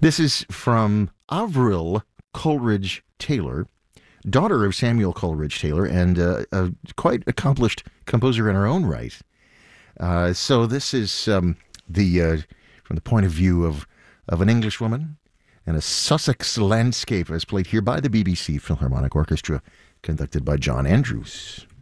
This is from Avril Coleridge Taylor, daughter of Samuel Coleridge Taylor, and a quite accomplished composer in her own right. So this is from the point of view of an Englishwoman and a Sussex landscape, as played here by the BBC Philharmonic Orchestra, conducted by John Andrews.